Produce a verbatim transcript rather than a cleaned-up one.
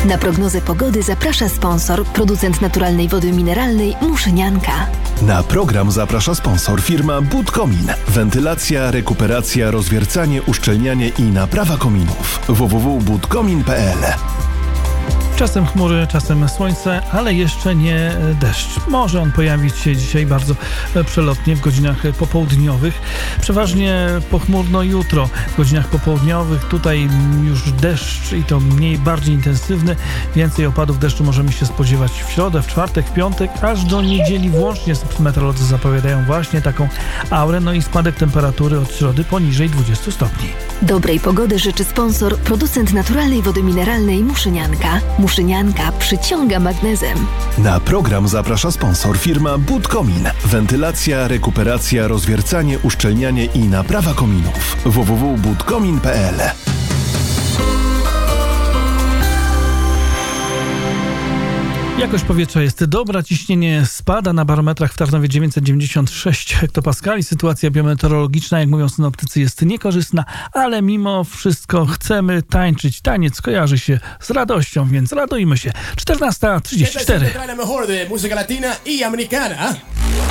Na prognozę pogody zaprasza sponsor, producent naturalnej wody mineralnej Muszynianka. Na program zaprasza sponsor firma Budkomin. Wentylacja, rekuperacja, rozwiercanie, uszczelnianie i naprawa kominów. w w w kropka budkomin kropka p l. Czasem chmury, czasem słońce, ale jeszcze nie deszcz. Może on pojawić się dzisiaj bardzo przelotnie w godzinach popołudniowych. Przeważnie pochmurno jutro w godzinach popołudniowych. Tutaj już deszcz i to mniej, bardziej intensywny. Więcej opadów deszczu możemy się spodziewać w środę, w czwartek, w piątek, aż do niedzieli włącznie. Meteorolodzy zapowiadają właśnie taką aurę, no i spadek temperatury od środy poniżej dwudziestu stopni. Dobrej pogody życzy sponsor, producent naturalnej wody mineralnej Muszynianka. Muszynianka przyciąga magnezem. Na program zaprasza sponsor firma Budkomin. Wentylacja, rekuperacja, rozwiercanie, uszczelnianie i naprawa kominów. w w w kropka budkomin kropka p l. Jakość powietrza jest dobra, ciśnienie spada, na barometrach w Tarnowie dziewięćset dziewięćdziesiąt sześć hektopaskali. Sytuacja biometeorologiczna, jak mówią synoptycy, jest niekorzystna, ale mimo wszystko chcemy tańczyć. Taniec kojarzy się z radością, więc radujmy się. czternasta trzydzieści cztery. Muzyka latina i americana.